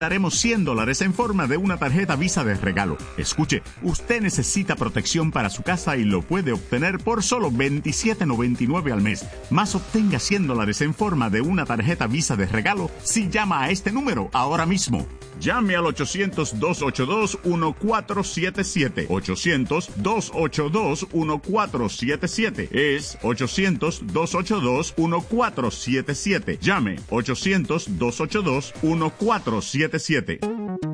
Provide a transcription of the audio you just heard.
daremos $100 en forma de una tarjeta Visa de regalo. Escuche, usted necesita protección para su casa y lo puede obtener por solo $27.99 al mes. Más obtenga $100 en forma de una tarjeta Visa de regalo si llama a este número ahora mismo. Llame al 800-282-1477. 800-282-1477. Es 800-282-1477. Llame 800-282-1477.